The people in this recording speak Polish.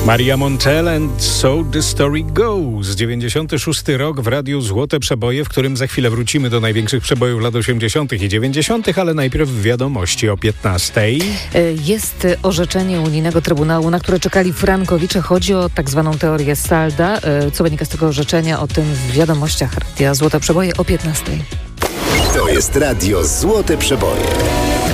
Maria Montell and So the Story Goes. 96 rok w radiu Złote Przeboje, w którym za chwilę wrócimy do największych przebojów lat 80. i 90., ale najpierw wiadomości o 15. Jest orzeczenie unijnego trybunału, na które czekali frankowicze. Chodzi o tak zwaną teorię Salda. Co wynika z tego orzeczenia? O tym w wiadomościach radia Złote Przeboje o 15. To jest radio Złote Przeboje.